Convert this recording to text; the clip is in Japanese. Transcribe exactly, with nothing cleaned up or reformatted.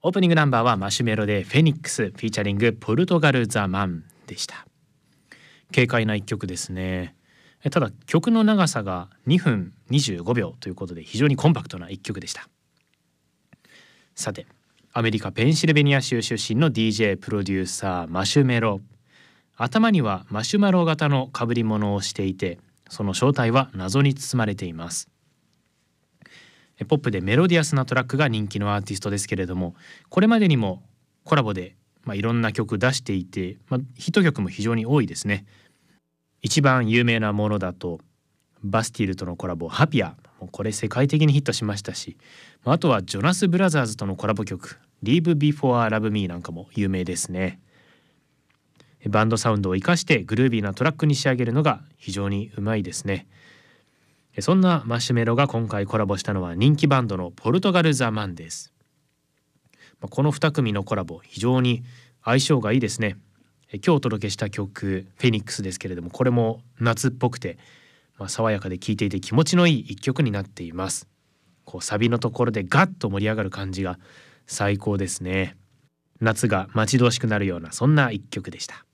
オープニングナンバーはマシュメロでフェニックスフィーチャリングポルトガルザマンでした。軽快な一曲ですね。ただ曲の長さがにふんにじゅうごびょうということで非常にコンパクトな一曲でした。さてアメリカペンシルベニア州出身の ディージェー プロデューサーマシュメロ。頭にはマシュマロ型の被り物をしていて、その正体は謎に包まれています。ポップでメロディアスなトラックが人気のアーティストですけれども、これまでにもコラボで、まあ、いろんな曲出していて、まあ、ヒット曲も非常に多いですね。一番有名なものだとバスティルとのコラボハピア、もうこれ世界的にヒットしましたし、あとはジョナスブラザーズとのコラボ曲 Live Before Love Me なんかも有名ですね。バンドサウンドを生かしてグルービーなトラックに仕上げるのが非常にうまいですね。そんなマシュメロが今回コラボしたのは人気バンドのポルトガルザマンです。このに組のコラボ非常に相性がいいですね。今日お届けした曲フェニックスですけれども、これも夏っぽくて、まあ、爽やかで聴いていて気持ちのいい一曲になっています。こうサビのところでガッと盛り上がる感じが最高ですね。夏が待ち遠しくなるようなそんな一曲でした。